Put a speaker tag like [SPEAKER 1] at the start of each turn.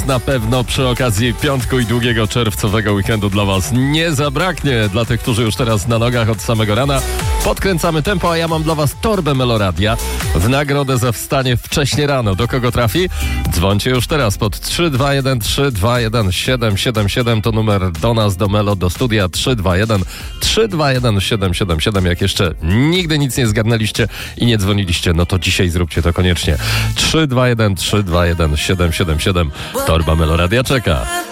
[SPEAKER 1] na pewno przy okazji piątku i długiego czerwcowego weekendu dla was nie zabraknie. Dla tych, którzy już teraz na nogach od samego rana, podkręcamy tempo, a ja mam dla was torbę Meloradia w nagrodę za wstanie wcześnie rano. Do kogo trafi? Dzwońcie już teraz pod 321 321 777. To numer do nas, do Melo, do studia 321 321 777. Jak jeszcze nigdy nic nie zgadnęliście i nie dzwoniliście, no to dzisiaj zróbcie to koniecznie. 321 321 777. Torba Meloradia czeka.